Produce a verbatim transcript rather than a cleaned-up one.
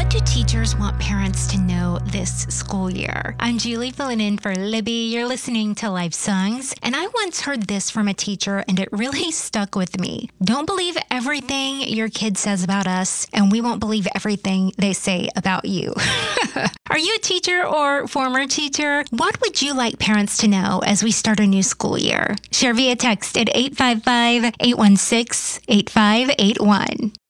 What do teachers want parents to know this school year? I'm Julie filling in for Libby. You're listening to Life Songs, and I once heard this from a teacher, and it really stuck with me. Don't believe everything your kid says about us, and we won't believe everything they say about you. Are you a teacher or former teacher? What would you like parents to know as we start a new school year? Share via text at eight five five, eight one six, eight five eight one.